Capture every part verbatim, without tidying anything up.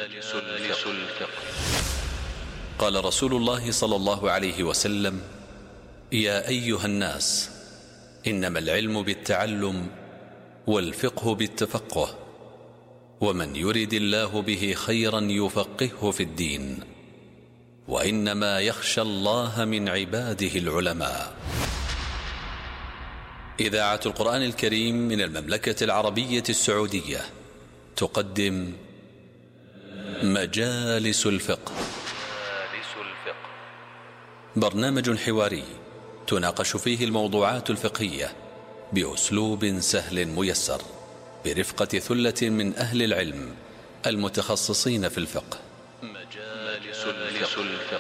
مجالس الفقه. قال رسول الله صلى الله عليه وسلم: يا أيها الناس، إنما العلم بالتعلم والفقه بالتفقه، ومن يرد الله به خيرا يفقهه في الدين، وإنما يخشى الله من عباده العلماء. إذاعة القرآن الكريم من المملكة العربية السعودية تقدم مجالس الفقه. برنامج حواري تناقش فيه الموضوعات الفقهية بأسلوب سهل ميسر، برفقة ثلة من أهل العلم المتخصصين في الفقه. مجالس الفقه.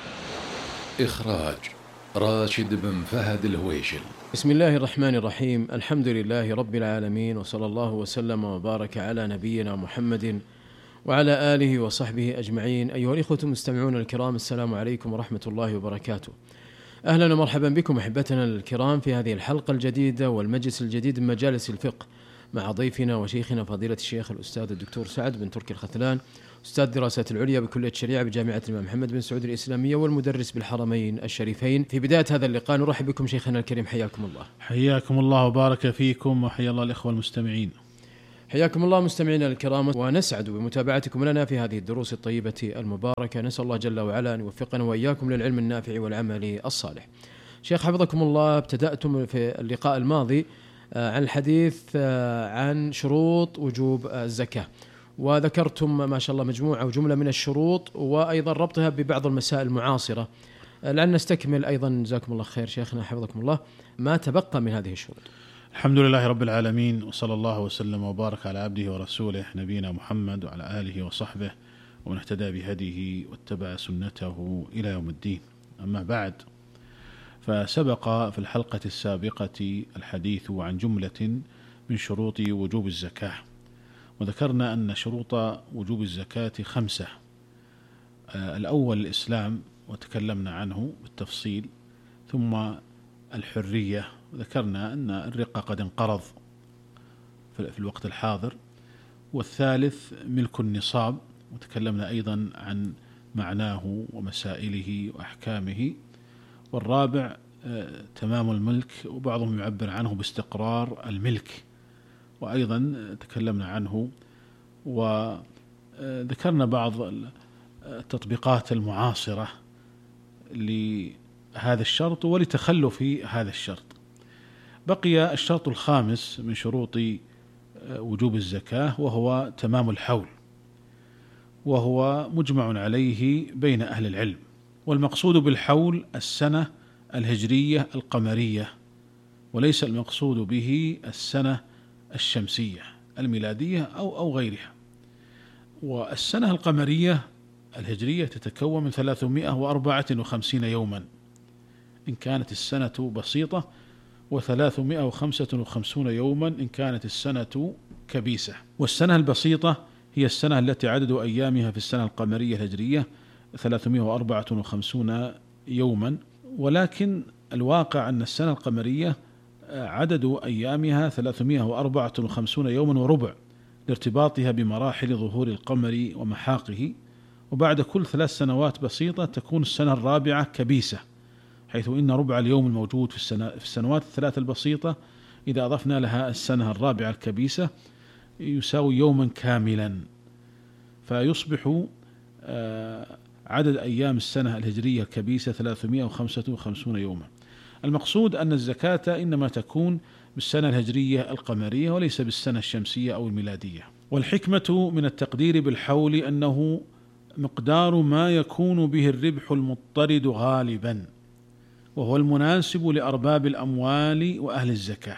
إخراج راشد بن فهد الهويشل. بسم الله الرحمن الرحيم. الحمد لله رب العالمين، وصلى الله وسلم وبارك على نبينا محمد وعلى آله وصحبه أجمعين. أيها الإخوة المستمعون الكرام، السلام عليكم ورحمة الله وبركاته. أهلا ومرحبا بكم أحبتنا الكرام في هذه الحلقة الجديدة والمجلس الجديد من مجالس الفقه، مع ضيفنا وشيخنا فضيلة الشيخ الأستاذ الدكتور سعد بن تركي الختلان، أستاذ الدراسات العليا بكلية الشريعة بجامعة الإمام محمد بن سعود الإسلامية والمدرس بالحرمين الشريفين. في بداية هذا اللقاء نرحب بكم شيخنا الكريم، حياكم الله. حياكم الله وبارك فيكم، وحيا الله الإخوة المستمعين. حياكم الله مستمعينا الكرام، ونسعد بمتابعتكم لنا في هذه الدروس الطيبة المباركة. نسأل الله جل وعلا أن يوفقنا وإياكم للعلم النافع والعمل الصالح. شيخ حفظكم الله، ابتدأتم في اللقاء الماضي عن الحديث عن شروط وجوب الزكاة، وذكرتم ما شاء الله مجموعة وجملة من الشروط، وأيضا ربطها ببعض المسائل المعاصرة. لعل نستكمل أيضا جزاكم الله خير شيخنا حفظكم الله ما تبقى من هذه الشروط. الحمد لله رب العالمين، وصلى الله وسلم وبارك على عبده ورسوله نبينا محمد وعلى آله وصحبه ومن اهتدى بهديه واتبع سنته إلى يوم الدين. أما بعد، فسبق في الحلقة السابقة الحديث عن جملة من شروط وجوب الزكاة، وذكرنا أن شروط وجوب الزكاة خمسة. الأول الإسلام، وتكلمنا عنه بالتفصيل، ثم الحرية، وذكرنا أن الرقة قد انقرض في الوقت الحاضر، والثالث ملك النصاب، وتكلمنا أيضا عن معناه ومسائله وأحكامه، والرابع تمام الملك، وبعضهم يعبر عنه باستقرار الملك، وأيضا تكلمنا عنه وذكرنا بعض التطبيقات المعاصرة لهذا الشرط ولتخلف هذا الشرط. بقي الشرط الخامس من شروط وجوب الزكاة، وهو تمام الحول، وهو مجمع عليه بين أهل العلم، والمقصود بالحول السنة الهجرية القمرية، وليس المقصود به السنة الشمسية الميلادية أو أو غيرها. والسنة القمرية الهجرية تتكون من ثلاثمائة وأربعة وخمسين يوما إن كانت السنة بسيطة، وثلاثمائة وخمسة وخمسين يوما إن كانت السنة كبيسة. والسنة البسيطة هي السنة التي عدد أيامها في السنة القمرية الهجرية ثلاثمائة وأربعة وخمسين يوما، ولكن الواقع أن السنة القمرية عدد أيامها ثلاثمائة وأربعة وخمسين يوما وربع، لارتباطها بمراحل ظهور القمر ومحاقه. وبعد كل ثلاث سنوات بسيطة تكون السنة الرابعة كبيسة، حيث إن ربع اليوم الموجود في, السنة في السنوات الثلاث البسيطة إذا أضفنا لها السنة الرابعة الكبيسة يساوي يوما كاملا، فيصبح عدد أيام السنة الهجرية الكبيسة ثلاثمائة وخمسة وخمسين يوما. المقصود أن الزكاة إنما تكون بالسنة الهجرية القمرية وليس بالسنة الشمسية أو الميلادية. والحكمة من التقدير بالحول أنه مقدار ما يكون به الربح المضطرد غالبا، وهو المناسب لأرباب الأموال وأهل الزكاة،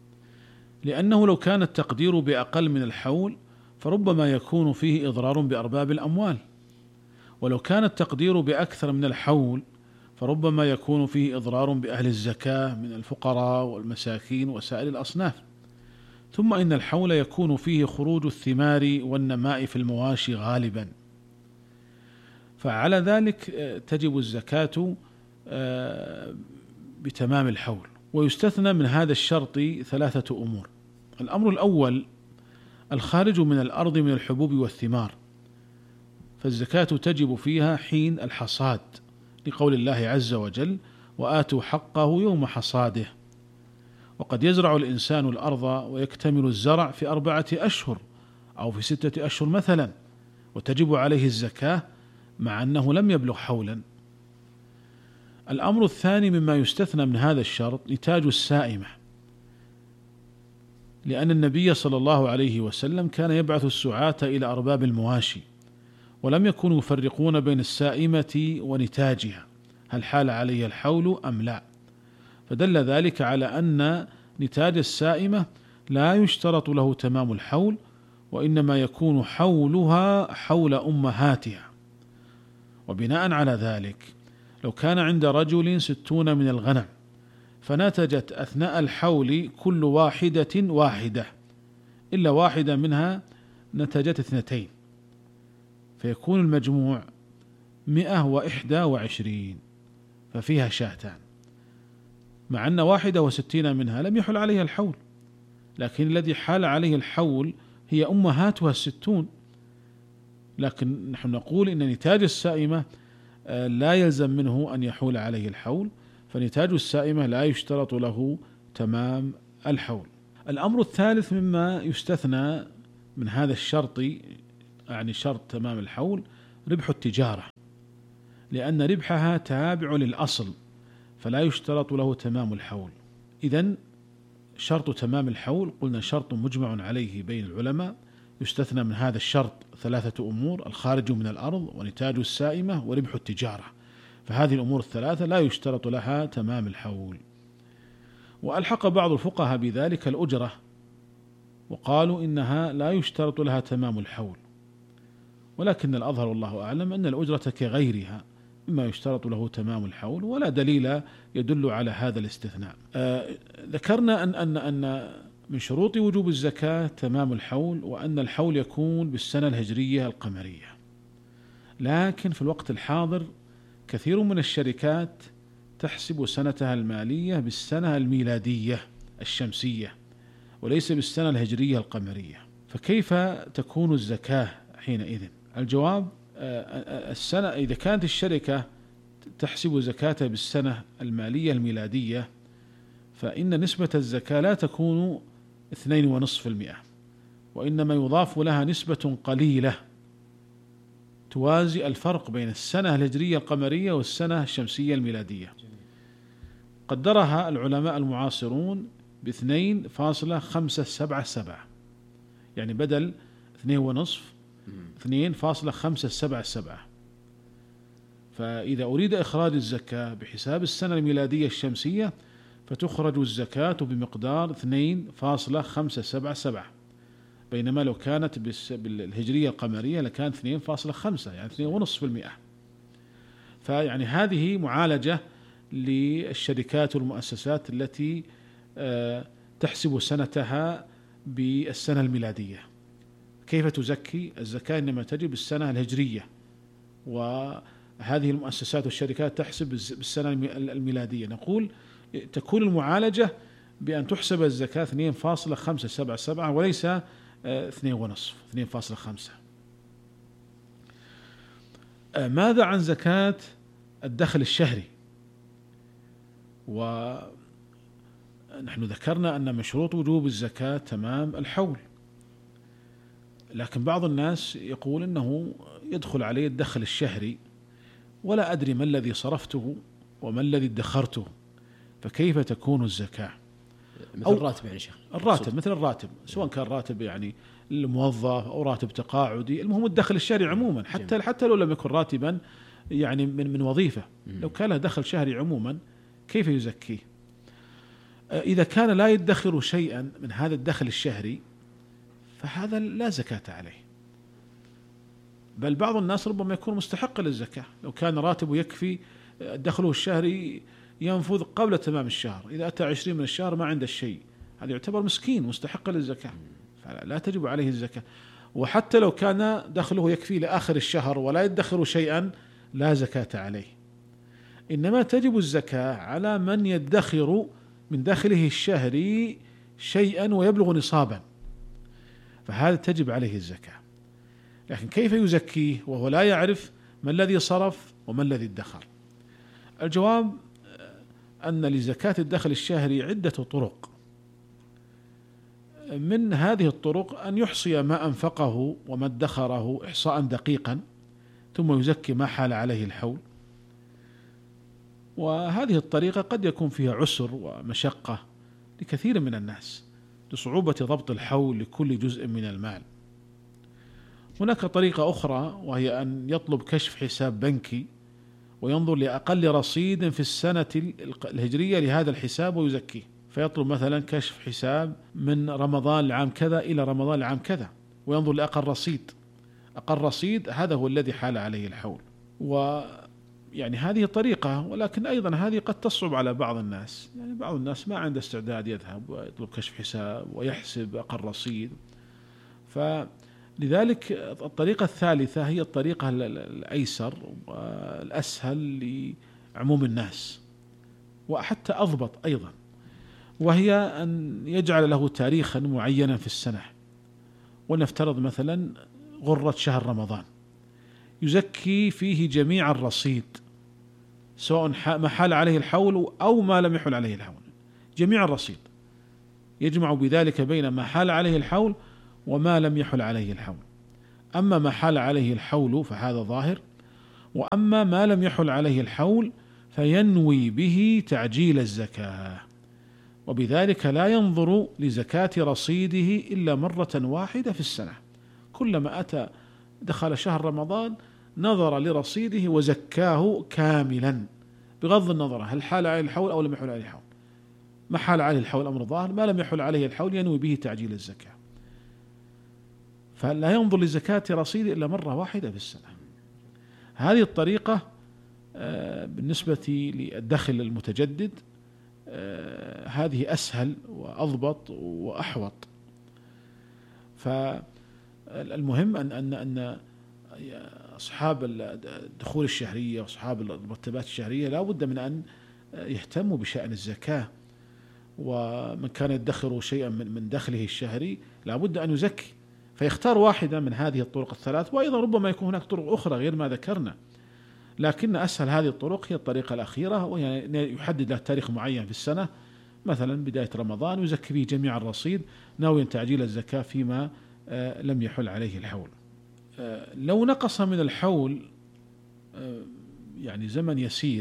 لأنه لو كان التقدير بأقل من الحول فربما يكون فيه إضرار بأرباب الأموال، ولو كان التقدير بأكثر من الحول فربما يكون فيه إضرار بأهل الزكاة من الفقراء والمساكين وسائر الأصناف. ثم إن الحول يكون فيه خروج الثمار والنماء في المواشي غالبا، فعلى ذلك تجب الزكاة بتمام الحول. ويستثنى من هذا الشرط ثلاثة أمور. الأمر الأول الخارج من الأرض من الحبوب والثمار، فالزكاة تجب فيها حين الحصاد، لقول الله عز وجل: وآتوا حقه يوم حصاده. وقد يزرع الإنسان الأرض ويكتمل الزرع في أربعة أشهر أو في ستة أشهر مثلا، وتجب عليه الزكاة مع أنه لم يبلغ حولا. الأمر الثاني مما يستثنى من هذا الشرط نتاج السائمة، لأن النبي صلى الله عليه وسلم كان يبعث السعاة إلى أرباب المواشي، ولم يكونوا يفرقون بين السائمة ونتاجها، هل حال عليها الحول أم لا، فدل ذلك على أن نتاج السائمة لا يشترط له تمام الحول، وإنما يكون حولها حول أمهاتها. وبناء على ذلك لو كان عند رجل ستون من الغنم فنتجت أثناء الحول كل واحدة واحدة إلا واحدة منها نتجت اثنتين، فيكون المجموع مئة وإحدى وعشرين، ففيها شاتان، مع أن واحدة وستين منها لم يحل عليها الحول، لكن الذي حال عليه الحول هي أمهاتها الستون. لكن نحن نقول إن نتاج السائمة لا يلزم منه أن يحول عليه الحول، فنتاج السائمة لا يشترط له تمام الحول. الأمر الثالث مما يستثنى من هذا الشرط، يعني شرط تمام الحول، ربح التجارة، لأن ربحها تابع للأصل فلا يشترط له تمام الحول. إذن شرط تمام الحول قلنا شرط مجمع عليه بين العلماء، يستثنى من هذا الشرط ثلاثة أمور: الخارج من الأرض، ونتاج السائمة، وربح التجارة. فهذه الأمور الثلاثة لا يشترط لها تمام الحول. وألحق بعض الفقهاء بذلك الأجرة، وقالوا إنها لا يشترط لها تمام الحول، ولكن الأظهر والله أعلم أن الأجرة كغيرها مما يشترط له تمام الحول، ولا دليل يدل على هذا الاستثناء. آه ذكرنا أن أن أن من شروط وجوب الزكاة تمام الحول، وأن الحول يكون بالسنة الهجرية القمرية. لكن في الوقت الحاضر كثير من الشركات تحسب سنتها المالية بالسنة الميلادية الشمسية وليس بالسنة الهجرية القمرية، فكيف تكون الزكاة حينئذ؟ الجواب: السنة إذا كانت الشركة تحسب زكاتها بالسنة المالية الميلادية فإن نسبة الزكاة لا تكون اثنين ونصف المئة، وإنما يضاف لها نسبة قليلة توازي الفرق بين السنة الهجرية القمرية والسنة الشمسية الميلادية. قدرها العلماء المعاصرون باثنين فاصلة خمسة سبعة سبعة، يعني بدل اثنين ونصف اثنين فاصلة خمسة سبعة سبعة. فإذا أريد إخراج الزكاة بحساب السنة الميلادية الشمسية فتخرج الزكاة بمقدار اثنين فاصلة خمسة سبعة سبعة، بينما لو كانت بالهجرية القمرية لكانت اثنين فاصلة خمسة، يعني اثنين ونصف المئة. فيعني هذه معالجة للشركات والمؤسسات التي تحسب سنتها بالسنة الميلادية. كيف تزكي؟ الزكاة إنما تجب بالسنة الهجرية، وهذه المؤسسات والشركات تحسب بالسنة الميلادية. نقول تكون المعالجة بأن تحسب الزكاة اثنين فاصلة خمسة سبعة سبعة وليس اثنين ونصف اثنين فاصلة خمسة. ماذا عن زكاة الدخل الشهري؟ ونحن ذكرنا أن من شروط وجوب الزكاة تمام الحول، لكن بعض الناس يقول إنه يدخل عليه الدخل الشهري ولا أدري ما الذي صرفته وما الذي ادخرته، فكيف تكون الزكاة؟ مثل الراتب يعني شيخ، الراتب مثل الراتب، سواء كان راتب يعني الموظف أو راتب تقاعدي، المهم الدخل الشهري عموما، حتى حتى لو لم يكن راتبا يعني من من وظيفة، لو كان له دخل شهري عموما كيف يزكيه؟ إذا كان لا يدخر شيئا من هذا الدخل الشهري فهذا لا زكاة عليه، بل بعض الناس ربما يكون مستحق للزكاة، لو كان راتبه يكفي دخله الشهري ينفذ قبل تمام الشهر، إذا أتى عشرين من الشهر ما عنده شيء، هذا يعتبر مسكين مستحق للزكاة، فلا تجب عليه الزكاة. وحتى لو كان دخله يكفي لآخر الشهر ولا يدخر شيئا لا زكاة عليه، إنما تجب الزكاة على من يدخر من دخله الشهري شيئا ويبلغ نصابا، فهذا تجب عليه الزكاة. لكن كيف يزكيه وهو لا يعرف ما الذي صرف وما الذي ادخر؟ الجواب أن لزكاة الدخل الشهري عدة طرق. من هذه الطرق أن يحصي ما أنفقه وما ادخره إحصاء دقيقا ثم يزكي ما حال عليه الحول، وهذه الطريقة قد يكون فيها عسر ومشقة لكثير من الناس لصعوبة ضبط الحول لكل جزء من المال. هناك طريقة أخرى وهي أن يطلب كشف حساب بنكي وينظر لأقل رصيد في السنة الهجرية لهذا الحساب ويزكيه، فيطلب مثلا كشف حساب من رمضان العام كذا إلى رمضان العام كذا وينظر لأقل رصيد، أقل رصيد هذا هو الذي حال عليه الحول. ويعني هذه طريقة، ولكن أيضا هذه قد تصعب على بعض الناس، يعني بعض الناس ما عنده استعداد يذهب ويطلب كشف حساب ويحسب أقل رصيد. فلذلك الطريقة الثالثة هي الطريقة الأيسر والأسهل لعموم الناس وحتى أضبط أيضا، وهي أن يجعل له تاريخا معينا في السنة، ونفترض مثلا غرة شهر رمضان يزكي فيه جميع الرصيد سواء ما حال عليه الحول أو ما لم يحل عليه الحول، جميع الرصيد يجمع بذلك بين ما حال عليه الحول وما لم يحل عليه الحول. أما ما حال عليه الحول فهذا ظاهر، وأما ما لم يحل عليه الحول فينوي به تعجيل الزكاة، وبذلك لا ينظر لزكاة رصيده إلا مرة واحدة في السنة، كلما أتى دخل شهر رمضان نظر لرصيده وزكاه كاملا بغض النظر هل حال عليه الحول أو لم يحل عليه الحول. ما حال عليه الحول أمر ظاهر، ما لم يحل عليه الحول ينوي به تعجيل الزكاة، فلا ينظر لزكاة رصيده إلا مرة واحدة في السنة. هذه الطريقة بالنسبة للدخل المتجدد هذه أسهل وأضبط وأحوط. فالمهم أن أن أن أصحاب الدخول الشهرية وأصحاب المرتبات الشهرية لا بد من أن يهتموا بشأن الزكاة، ومن كان يدخر شيئا من من دخله الشهري لا بد أن يزكي، فيختار واحدة من هذه الطرق الثلاث، وأيضا ربما يكون هناك طرق أخرى غير ما ذكرنا، لكن أسهل هذه الطرق هي الطريقة الأخيرة، وهي يحدد له تاريخ معين في السنة، مثلا بداية رمضان يزكي فيه جميع الرصيد ناويا تعجيل الزكاة فيما لم يحل عليه الحول. لو نقص من الحول يعني زمن يسير،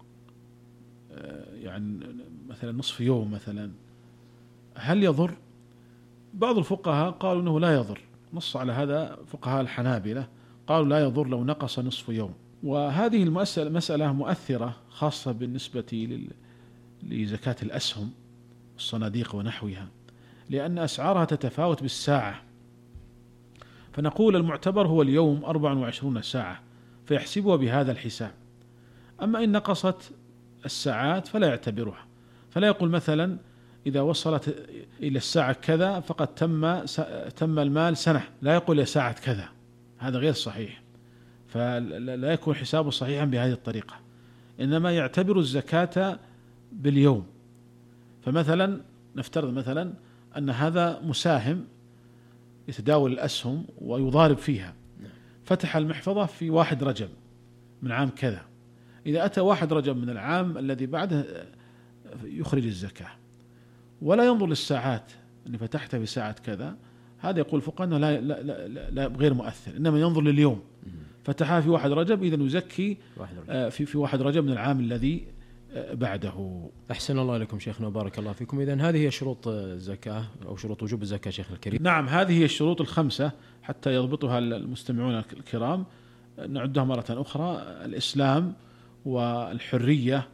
يعني مثلا نصف يوم مثلا، هل يضر؟ بعض الفقهاء قالوا أنه لا يضر، نص على هذا فقهاء الحنابلة قالوا لا يضر لو نقص نصف يوم. وهذه المسألة مسألة مؤثرة خاصة بالنسبة لزكاة الأسهم الصناديق ونحوها، لأن أسعارها تتفاوت بالساعة، فنقول المعتبر هو اليوم أربع وعشرون ساعة فيحسبها بهذا الحساب. أما إن نقصت الساعات فلا يعتبرها، فلا يقول مثلا إذا وصلت إلى الساعة كذا فقد تم تم المال سنة، لا يقول يا ساعة كذا، هذا غير صحيح، فلا يكون حسابه صحيحا بهذه الطريقة، إنما يعتبر الزكاة باليوم. فمثلا نفترض مثلا أن هذا مساهم يتداول الأسهم ويضارب فيها، فتح المحفظة في واحد رجب من عام كذا، إذا أتى واحد رجب من العام الذي بعده يخرج الزكاة، ولا ينظر للساعات أني فتحت في ساعة كذا، هذا يقول الفقهاء أنه لا, لا, لا, لا غير مؤثر، إنما ينظر لليوم، فتحها في واحد رجب إذن يزكي في في واحد رجب من العام الذي بعده. أحسن الله لكم شيخنا وبارك الله فيكم. إذن هذه هي شروط الزكاة أو شروط وجوب الزكاة شيخ الكريم. نعم، هذه هي الشروط الخمسة حتى يضبطها المستمعون الكرام. نعدها مرة أخرى: الإسلام والحرية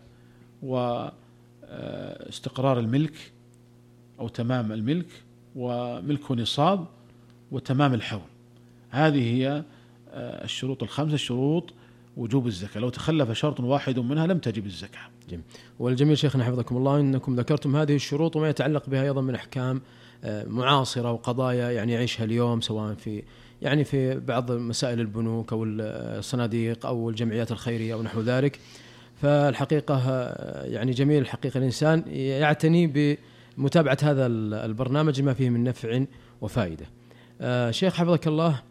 واستقرار الملك أو تمام الملك وملك نصاب وتمام الحول. هذه هي الشروط الخمسة، شروط وجوب الزكاة، لو تخلف شرط واحد منها لم تجب الزكاة. جميل. والجميل شيخنا حفظكم الله أنكم ذكرتم هذه الشروط وما يتعلق بها أيضا من أحكام معاصرة وقضايا يعني يعيشها اليوم، سواء في يعني في بعض مسائل البنوك أو الصناديق أو الجمعيات الخيرية أو نحو ذلك. فالحقيقة يعني جميل الحقيقة الإنسان يعتني بمتابعة هذا البرنامج ما فيه من نفع وفائدة. شيخ حفظك الله،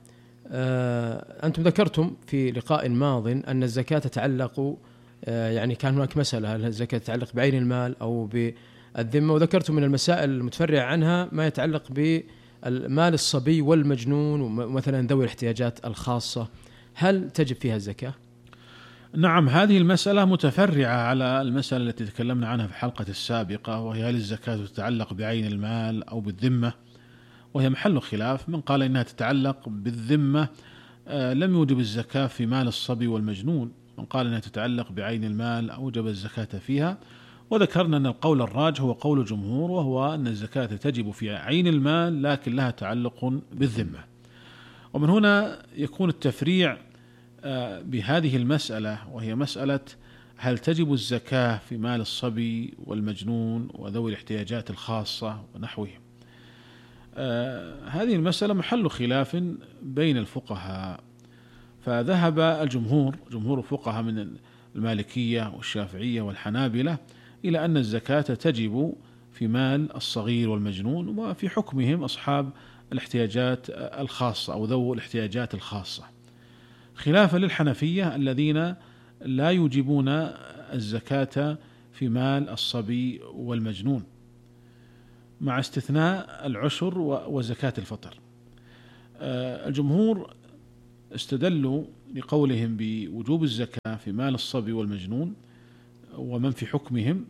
أنتم ذكرتم في لقاء ماض أن الزكاة تتعلق، يعني كان هناك مسألة هل الزكاة تتعلق بعين المال أو بالذمة، وذكرتم من المسائل المتفرعة عنها ما يتعلق بالمال الصبي والمجنون ومثلا ذوي الاحتياجات الخاصة، هل تجب فيها الزكاة؟ نعم، هذه المسألة متفرعة على المسألة التي تكلمنا عنها في الحلقة السابقة، وهي هل الزكاة تتعلق بعين المال أو بالذمة، وهي محل خلاف. من قال إنها تتعلق بالذمة آه لم يوجب الزكاة في مال الصبي والمجنون، من قال إنها تتعلق بعين المال أوجب الزكاة فيها. وذكرنا أن القول الراجح هو قول الجمهور، وهو أن الزكاة تجب في عين المال لكن لها تعلق بالذمة. ومن هنا يكون التفريع بهذه المسألة، وهي مسألة هل تجب الزكاة في مال الصبي والمجنون وذوي الاحتياجات الخاصة ونحوهم. آه هذه المسألة محل خلاف بين الفقهاء، فذهب الجمهور جمهور الفقهاء من المالكية والشافعية والحنابلة إلى أن الزكاة تجب في مال الصغير والمجنون وفي حكمهم أصحاب الاحتياجات الخاصة أو ذوي الاحتياجات الخاصة، خلافا للحنفية الذين لا يوجبون الزكاة في مال الصبي والمجنون مع استثناء العشر وزكاة الفطر. الجمهور استدلوا لقولهم بوجوب الزكاة في مال الصبي والمجنون ومن في حكمهم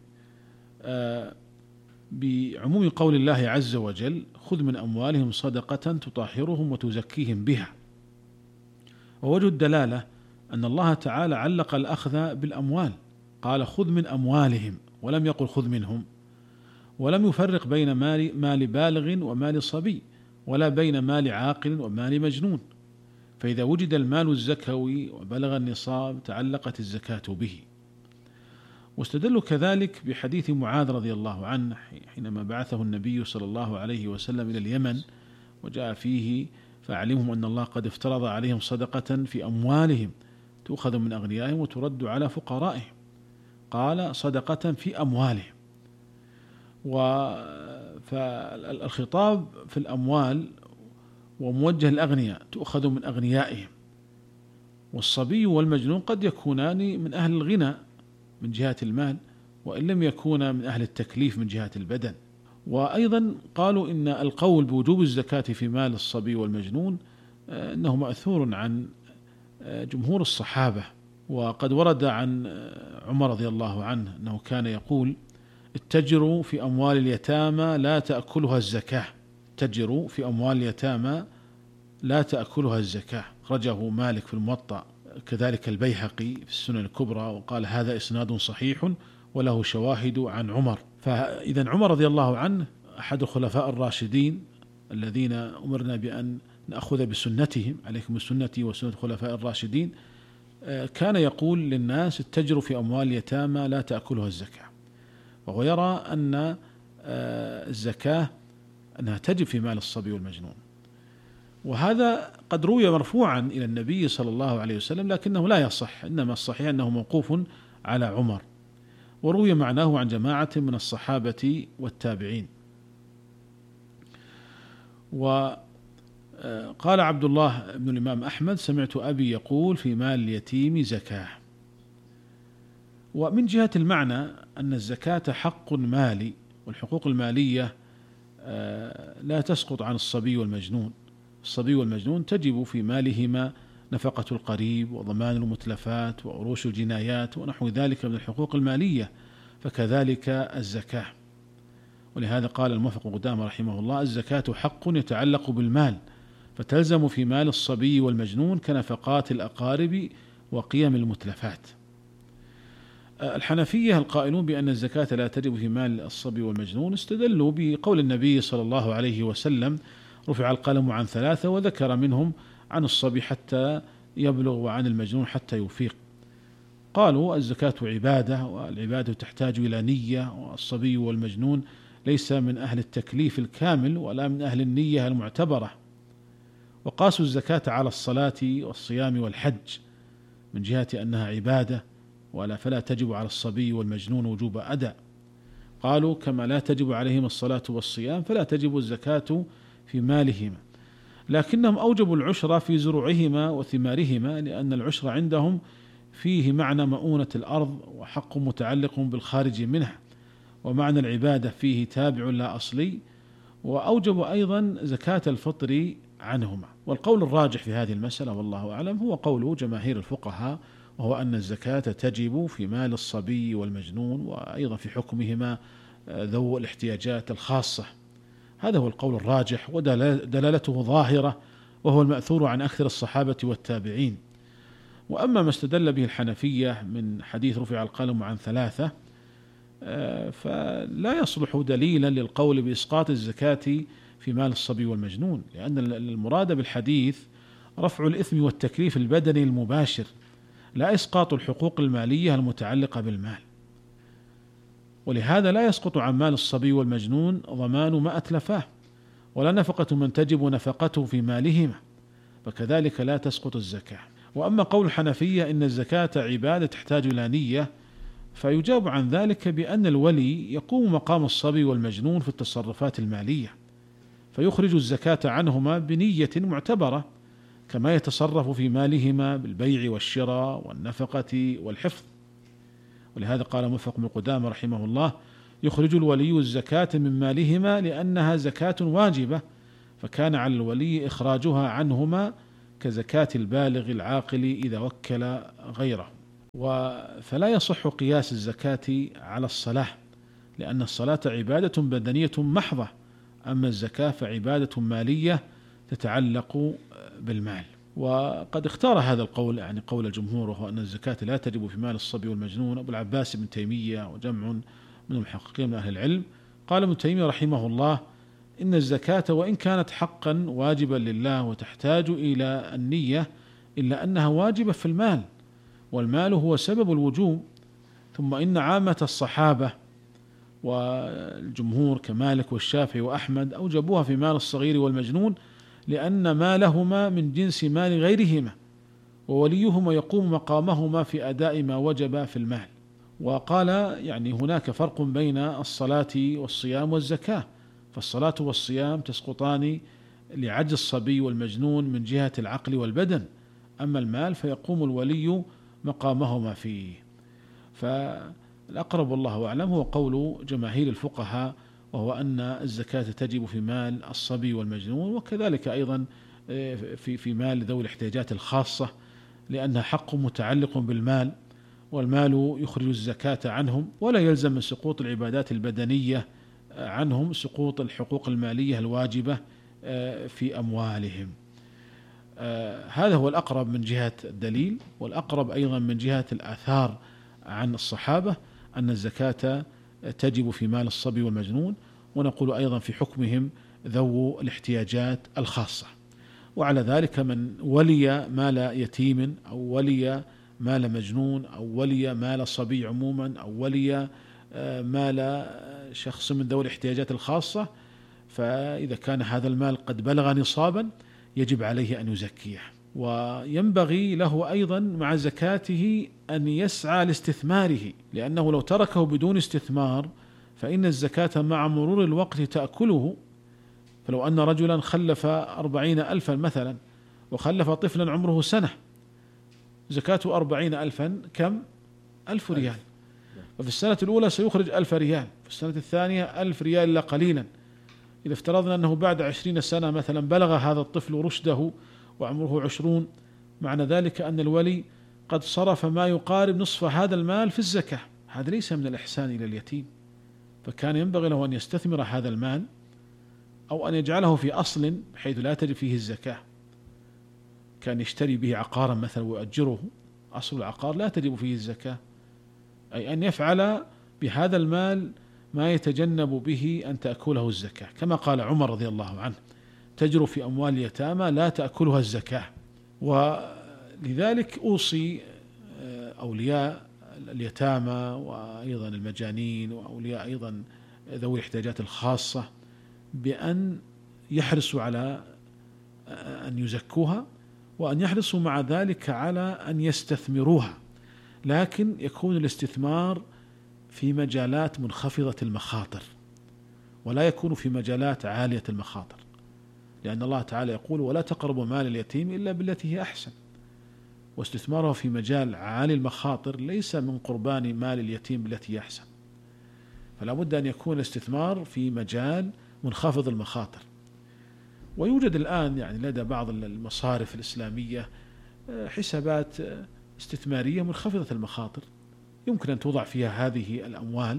بعموم قول الله عز وجل: خذ من أموالهم صدقة تطهرهم وتزكيهم بها. ووجه الدلالة أن الله تعالى علق الأخذ بالأموال، قال خذ من أموالهم ولم يقل خذ منهم، ولم يفرق بين مال, مال بالغ ومال صبي، ولا بين مال عاقل ومال مجنون. فإذا وجد المال الزكوي وبلغ النصاب تعلقت الزكاة به. واستدلوا كذلك بحديث معاذ رضي الله عنه حينما بعثه النبي صلى الله عليه وسلم إلى اليمن وجاء فيه: فأعلمهم أن الله قد افترض عليهم صدقة في أموالهم تؤخذ من أغنيائهم وترد على فقرائهم. قال: صدقة في أموالهم. فالخطاب في الأموال وموجه الأغنياء تؤخذ من أغنيائهم، والصبي والمجنون قد يكونان من أهل الغنى من جهة المال وإن لم يكونا من أهل التكليف من جهة البدن. وأيضا قالوا إن القول بوجوب الزكاة في مال الصبي والمجنون أنه مأثور عن جمهور الصحابة، وقد ورد عن عمر رضي الله عنه أنه كان يقول: اتجروا في أموال اليتامى لا تأكلها الزكاة، اتجروا في أموال اليتامى لا تأكلها الزكاة. أخرجه مالك في الموطأ، كذلك البيهقي في السنن الكبرى، وقال: هذا إسناد صحيح وله شواهد عن عمر. فإذا عمر رضي الله عنه أحد الخلفاء الراشدين الذين أمرنا بأن نأخذ بسنتهم، عليكم بسنتي وسنة الخلفاء الراشدين، كان يقول للناس: اتجروا في أموال اليتامى لا تأكلها الزكاة. وهو يرى أن الزكاة أنها تجب في مال الصبي والمجنون، وهذا قد روي مرفوعا إلى النبي صلى الله عليه وسلم لكنه لا يصح، إنما الصحيح أنه موقوف على عمر، وروي معناه عن جماعة من الصحابة والتابعين. وقال عبد الله بن الإمام أحمد: سمعت أبي يقول في مال اليتيم زكاة. ومن جهة المعنى أن الزكاة حق مالي، والحقوق المالية لا تسقط عن الصبي والمجنون. الصبي والمجنون تجب في مالهما نفقة القريب وضمان المتلفات وعروش الجنايات ونحو ذلك من الحقوق المالية، فكذلك الزكاة. ولهذا قال الموفق قدامى رحمه الله: الزكاة حق يتعلق بالمال، فتلزم في مال الصبي والمجنون كنفقات الأقارب وقيم المتلفات. الحنفية القائلون بأن الزكاة لا تجب في مال الصبي والمجنون استدلوا بقول النبي صلى الله عليه وسلم: رفع القلم عن ثلاثة، وذكر منهم عن الصبي حتى يبلغ وعن المجنون حتى يفيق. قالوا: الزكاة عبادة، والعبادة تحتاج إلى نية، والصبي والمجنون ليس من أهل التكليف الكامل ولا من أهل النية المعتبرة. وقاسوا الزكاة على الصلاة والصيام والحج من جهة أنها عبادة، ولا فلا تجب على الصبي والمجنون وجوب أداء. قالوا: كما لا تجب عليهم الصلاة والصيام فلا تجب الزكاة في مالهما. لكنهم أوجبوا العشر في زروعهما وثمارهما، لأن العشر عندهم فيه معنى مؤونة الأرض وحق متعلق بالخارج منها، ومعنى العبادة فيه تابع لا أصلي، وأوجبوا أيضا زكاة الفطر عنهما. والقول الراجح في هذه المسألة والله أعلم هو قول جماهير الفقهاء، وهو أن الزكاة تجب في مال الصبي والمجنون، وأيضا في حكمهما ذو الاحتياجات الخاصة. هذا هو القول الراجح ودلالته ظاهرة، وهو المأثور عن أكثر الصحابة والتابعين. وأما ما استدل به الحنفية من حديث رفع القلم عن ثلاثة فلا يصلح دليلا للقول بإسقاط الزكاة في مال الصبي والمجنون، لأن المراد بالحديث رفع الإثم والتكليف البدني المباشر، لا إسقاط الحقوق المالية المتعلقة بالمال. ولهذا لا يسقط عن مال الصبي والمجنون ضمان ما أتلفاه، ولا نفقة من تجب نفقته في مالهما، فكذلك لا تسقط الزكاة. وأما قول الحنفية إن الزكاة عبادة تحتاج إلى نية، فيجاب عن ذلك بأن الولي يقوم مقام الصبي والمجنون في التصرفات المالية، فيخرج الزكاة عنهما بنية معتبرة، كما يتصرف في مالهما بالبيع والشراء والنفقة والحفظ. ولهذا قال موفق بن قدامة رحمه الله: يخرج الولي الزكاة من مالهما لأنها زكاة واجبة، فكان على الولي إخراجها عنهما كزكاة البالغ العاقل إذا وكل غيره. فلا يصح قياس الزكاة على الصلاة، لأن الصلاة عبادة بدنية محضة، أما الزكاة فعبادة مالية تتعلق بالمال. وقد اختار هذا القول يعني قول الجمهور، وهو أن الزكاة لا تجب في مال الصبي والمجنون أبو العباس بن تيمية وجمع من المحققين من أهل العلم. قال ابن تيمية رحمه الله: إن الزكاة وإن كانت حقا واجبا لله وتحتاج إلى النية، إلا أنها واجبة في المال، والمال هو سبب الوجوب. ثم إن عامة الصحابة والجمهور كمالك والشافعي وأحمد أوجبوها في مال الصغير والمجنون، لأن مالهما من جنس مال غيرهما، ووليهما يقوم مقامهما في أداء ما وجب في المال. وقال يعني هناك فرق بين الصلاة والصيام والزكاة، فالصلاة والصيام تسقطان لعجز الصبي والمجنون من جهة العقل والبدن، أما المال فيقوم الولي مقامهما فيه. فالأقرب والله أعلم هو قول جماهير الفقهاء، وهو أن الزكاة تجب في مال الصبي والمجنون، وكذلك أيضا في في مال ذوي الاحتياجات الخاصة، لأنها حق متعلق بالمال، والمال يخرج الزكاة عنهم، ولا يلزم من سقوط العبادات البدنية عنهم سقوط الحقوق المالية الواجبة في أموالهم. هذا هو الأقرب من جهة الدليل، والأقرب أيضا من جهة الآثار عن الصحابة أن الزكاة تجب في مال الصبي والمجنون، ونقول أيضا في حكمهم ذو الاحتياجات الخاصة. وعلى ذلك من ولي مال يتيم أو ولي مال مجنون أو ولي مال صبي عموما أو ولي مال شخص من ذوي الاحتياجات الخاصة، فإذا كان هذا المال قد بلغ نصابا يجب عليه أن يزكيه. وينبغي له أيضا مع زكاته أن يسعى لاستثماره، لأنه لو تركه بدون استثمار فإن الزكاة مع مرور الوقت تأكله. فلو أن رجلا خلف أربعين ألفا مثلا وخلف طفلا عمره سنة، زكاته أربعين ألفا كم؟ ألف ريال، وفي السنة الأولى سيخرج ألف ريال، في السنة الثانية ألف ريال إلا قليلا. إذا افترضنا أنه بعد عشرين سنة مثلا بلغ هذا الطفل رشده وعمره عشرون، معنى ذلك أن الولي قد صرف ما يقارب نصف هذا المال في الزكاة. هذا ليس من الإحسان إلى اليتيم، فكان ينبغي له أن يستثمر هذا المال أو أن يجعله في أصل بحيث لا تجب فيه الزكاة، كان يشتري به عقارا مثلا ويؤجره، أصل العقار لا تجب فيه الزكاة، أي أن يفعل بهذا المال ما يتجنب به أن تأكله الزكاة، كما قال عمر رضي الله عنه: تجر في أموال اليتامى لا تأكلها الزكاة. ولذلك أوصي أولياء اليتامى وأيضا المجانين وأولياء أيضا ذوي الاحتياجات الخاصة بأن يحرصوا على أن يزكوها، وأن يحرصوا مع ذلك على أن يستثمروها، لكن يكون الاستثمار في مجالات منخفضة المخاطر، ولا يكون في مجالات عالية المخاطر. لأن الله تعالى يقول ولا تقربوا مال اليتيم إلا بالتي هي أحسن، واستثماره في مجال عالي المخاطر ليس من قربان مال اليتيم بالتي هي أحسن، فلا بد أن يكون الاستثمار في مجال منخفض المخاطر. ويوجد الآن يعني لدى بعض المصارف الإسلامية حسابات استثمارية منخفضة المخاطر يمكن أن توضع فيها هذه الأموال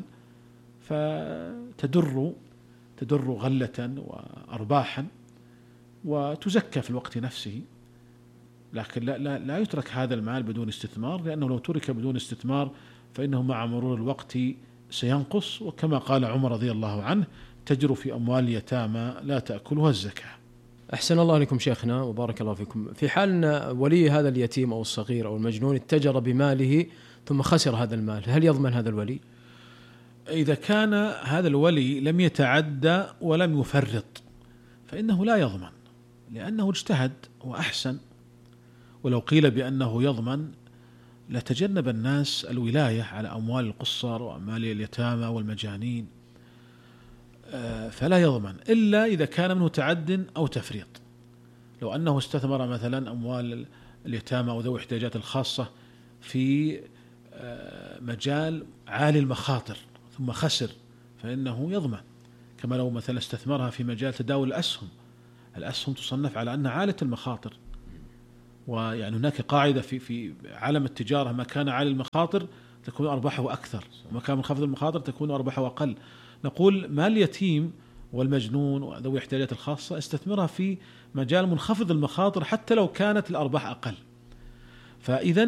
فتدر تدر غلة وأرباحا وتزكى في الوقت نفسه، لكن لا, لا, لا يترك هذا المال بدون استثمار، لأنه لو ترك بدون استثمار فإنه مع مرور الوقت سينقص، وكما قال عمر رضي الله عنه تجر في أموال اليتامى لا تأكلها الزكاة. أحسن الله لكم شيخنا وبارك الله فيكم. في حال أن ولي هذا اليتيم أو الصغير أو المجنون اتجر بماله ثم خسر هذا المال، هل يضمن هذا الولي؟ إذا كان هذا الولي لم يتعدى ولم يفرط فإنه لا يضمن، لأنه اجتهد وأحسن. ولو قيل بأنه يضمن لتجنب الناس الولاية على أموال القصر وأموال اليتامى والمجانين، فلا يضمن إلا إذا كان منه تعد أو تفريط. لو أنه استثمر مثلا أموال اليتامى أو ذوي الاحتياجات الخاصة في مجال عالي المخاطر ثم خسر فإنه يضمن، كما لو مثلا استثمرها في مجال تداول الأسهم. الأسهم تصنف على أنها عالية المخاطر، ويعني هناك قاعدة في في عالم التجارة: ما كان عالي المخاطر تكون أرباحه أكثر، وما كان منخفض المخاطر تكون أرباحه أقل. نقول مال اليتيم والمجنون وذوي الاحتياجات الخاصة استثمرها في مجال منخفض المخاطر حتى لو كانت الأرباح أقل. فإذا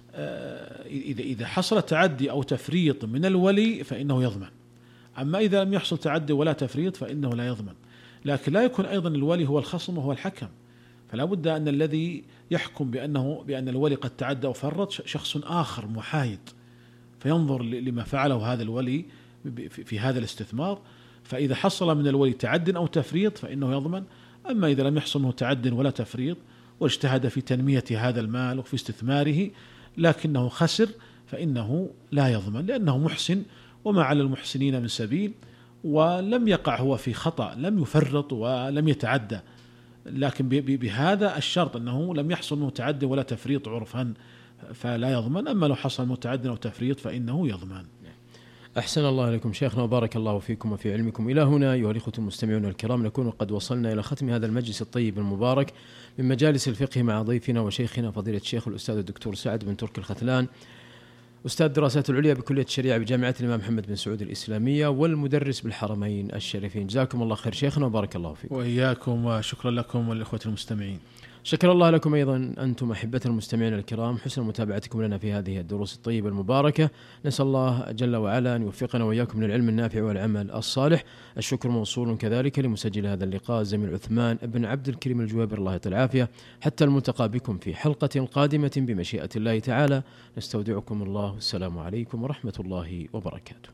إذا إذا حصل تعدي أو تفريط من الولي فإنه يضمن، أما إذا لم يحصل تعدي ولا تفريط فإنه لا يضمن. لكن لا يكون أيضا الولي هو الخصم وهو الحكم، فلا بد أن الذي يحكم بأنه بأن الولي قد تعدى أو فرط شخص آخر محايد، فينظر لما فعله هذا الولي في هذا الاستثمار، فإذا حصل من الولي تعد أو تفريط فإنه يضمن. أما إذا لم يحصل منه تعد ولا تفريط واجتهد في تنمية هذا المال وفي استثماره لكنه خسر فإنه لا يضمن، لأنه محسن وما على المحسنين من سبيل، ولم يقع هو في خطأ، لم يفرط ولم يتعدى، لكن بهذا الشرط أنه لم يحصل منه تعد ولا تفريط عرفا فلا يضمن. أما لو حصل منه تعد أو تفريط فإنه يضمن. أحسن الله عليكم شيخنا وبارك الله فيكم وفي علمكم. إلى هنا أيها الإخوة المستمعون الكرام نكون قد وصلنا إلى ختم هذا المجلس الطيب المبارك من مجالس الفقه مع ضيفنا وشيخنا فضيلة الشيخ الأستاذ الدكتور سعد بن تركي الختلان، أستاذ الدراسات العليا بكلية الشريعة بجامعة الإمام محمد بن سعود الإسلامية والمدرس بالحرمين الشريفين. جزاكم الله خير شيخنا وبارك الله فيكم. وإياكم، وشكرا لكم والإخوة المستمعين. شكر الله لكم أيضا أنتم أحبة المستمعين الكرام حسن متابعتكم لنا في هذه الدروس الطيبة المباركة. نسأل الله جل وعلا أن يوفقنا وإياكم للعلم النافع والعمل الصالح. الشكر موصول كذلك لمسجل هذا اللقاء زميل عثمان بن عبد الكريم الجوابر، الله العافية. حتى الملتقى بكم في حلقة قادمة بمشيئة الله تعالى، نستودعكم الله، السلام عليكم ورحمة الله وبركاته.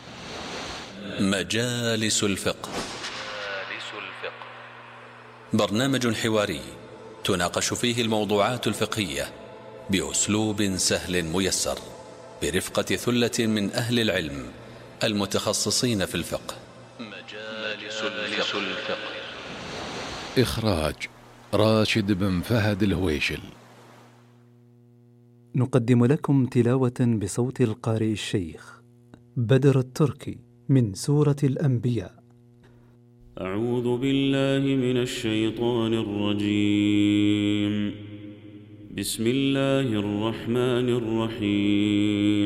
مجالس الفقه، برنامج حواري تناقش فيه الموضوعات الفقهية بأسلوب سهل ميسر برفقة ثلة من أهل العلم المتخصصين في الفقه. مجالس الفقه. إخراج راشد بن فهد الهويشل. نقدم لكم تلاوة بصوت القارئ الشيخ بدر التركي من سورة الأنبياء. أعوذ بالله من الشيطان الرجيم. بسم الله الرحمن الرحيم.